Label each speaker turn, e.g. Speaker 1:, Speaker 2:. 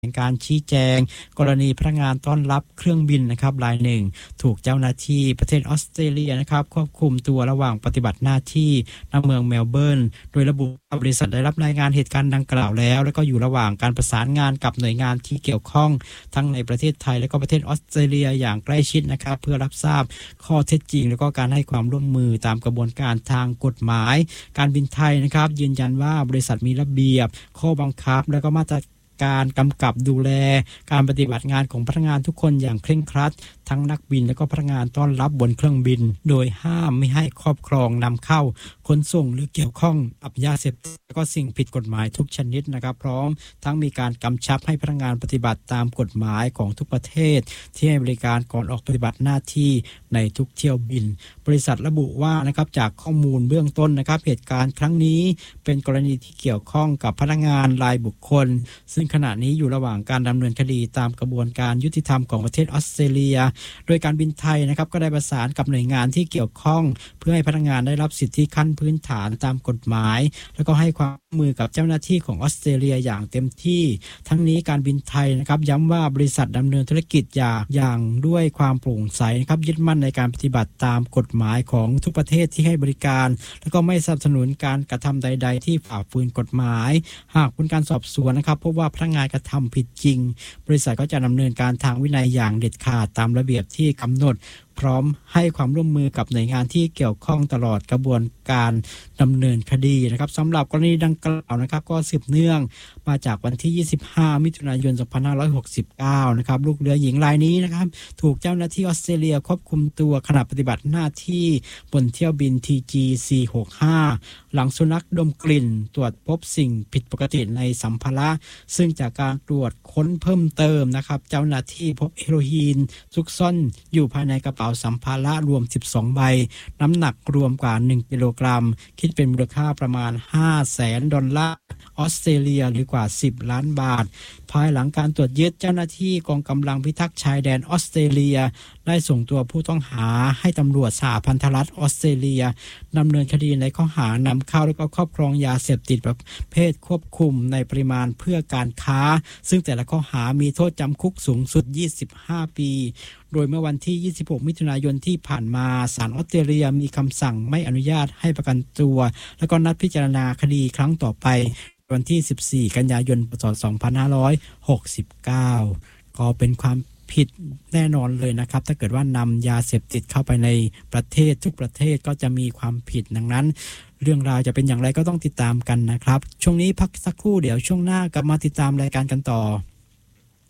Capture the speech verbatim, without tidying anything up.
Speaker 1: การชี้แจงกรณีพนักงานต้อนรับเครื่องบินนะครับรายหนึ่งถูกเจ้าหน้าที่ประเทศออสเตรเลียนะครับควบคุมตัวระหว่างปฏิบัติหน้าที่ณเมืองเมลเบิร์นโดยระบุว่าบริษัทได้รับรายงานเหตุการณ์ดังกล่าวแล้วและก็อยู่ระหว่างการประสานงานกับหน่วยงานที่เกี่ยวข้องทั้งในประเทศไทยและก็ประเทศออสเตรเลียอย่างใกล้ชิดนะครับเพื่อรับทราบข้อเท็จจริงและก็การให้ความร่วมมือตามกระบวนการทางกฎหมายการบินไทยนะครับยืนยันว่าบริษัทมีระเบียบข้อบังคับและก็มาตรการกำกับดูแลการปฏิบัติงานของพนักงานทุกคนอย่างเคร่งครัดทั้งนักบินและก็พนักงานต้อนรับบนเครื่องบินโดยห้ามไม่ให้ครอบครองนำเข้าขนส่งหรือเกี่ยวข้องกับยาเสพติดและก็สิ่งผิดกฎหมายทุกชนิดนะครับพร้อมทั้งมีการกำชับให้พนักงานปฏิบัติตามกฎหมายของทุกประเทศที่ให้บริการก่อนออกปฏิบัติหน้าที่ในทุกเที่ยวบินบริษัทระบุว่านะครับจากข้อมูลเบื้องต้นนะครับเหตุการณ์ครั้งนี้เป็นกรณีที่เกี่ยวข้องกับพนักงานรายบุคคลซึ่งขณะนี้อยู่ระหว่างการดำเนินคดีตามกระบวนการยุติธรรมของประเทศออสเตรเลียโดยการบินไทยนะครับก็ได้ประสานกับหน่วยงานที่เกี่ยวข้องเพื่อให้พนักงานได้รับสิทธิขั้นพื้นฐานตามกฎหมายแล้วก็ให้ความร่วมมือกับเจ้าหน้าที่ของออสเตรเลียอย่างเต็มที่ทั้งนี้การบินไทยนะครับย้ำว่าบริษัทดำเนินธุรกิจอย่างอย่างด้วยความโปร่งใสนะครับยึดมั่นในการปฏิบัติตามกฎหมายของทุกประเทศที่ให้บริการแล้วก็ไม่สนับสนุนการกระทำใดๆที่ฝ่าฝืนกฎหมายหากผลการสอบสวนนะครับพบว่าพนักงานกระทำผิดจริงบริษัทก็จะดำเนินการทางวินัยอย่างเด็ดขาดตามระเบียบที่กำหนดพร้อมให้ความร่วมมือกับหน่วยงานที่เกี่ยวข้องตลอดกระบวนการดำเนินคดีนะครับสำหรับกรณีดังกล่าวนะครับก็สืบเนื่องมาจากวันที่ยี่สิบห้ามิถุนายนสองพันห้าร้อยหกสิบเก้านะครับลูกเรือหญิงรายนี้นะครับถูกเจ้าหน้าที่ออสเตรเลียควบคุมตัวขณะปฏิบัติหน้าที่บนเที่ยวบิน ที จี สี่ หก ห้า หลังสุนัขดมกลิ่นตรวจพบสิ่งผิดปกติในสัมภาระซึ่งจากการตรวจค้นเพิ่มเติมนะครับเจ้าหน้าที่พบเฮโรอีนซุกซ่อนอยู่ภายในกระเป๋าสัมภาระรวมสิบสองใบน้ำหนักรวมกว่าหนึ่งกิโลกรัมคิดเป็นมูลค่าประมาณห้าแสนดอลลาร์ออสเตรเลียหรือกว่าสิบล้านบาทภายหลังการตรวจยึดเจ้าหน้าที่กองกำลังพิทักษ์ชายแดนออสเตรเลียได้ส่งตัวผู้ต้องหาให้ตำรวจสหพันธรัฐออสเตรเลียดำเนินคดีในข้อหานำเข้าและก็ครอบครองยาเสพติดประเภทควบคุมในปริมาณเพื่อการค้าซึ่งแต่ละข้อหามีโทษจำคุกสูงสุดยี่สิบห้าปีโดยเมื่อวันที่ยี่สิบหกมิถุนายนที่ผ่านมาศาลออสเตรเลียมีคำสั่งไม่อนุญาตให้ประกันตัวแล้วก็นัดพิจารณาคดีครั้งต่อไปวันที่สิบสี่กันยายนพ.ศ. สองพันห้าร้อยหกสิบเก้าก็เป็นความผิดแน่นอนเลยนะครับถ้าเกิดว่านำยาเสพติดเข้าไปในประเทศทุกประเทศก็จะมีความผิดดังนั้นเรื่องราวจะเป็นอย่างไรก็ต้องติดตามกันนะครับช่วงนี้พักสักครู่เดี๋ยวช่วงหน้ากลับมาติดตามรายการกันต่อ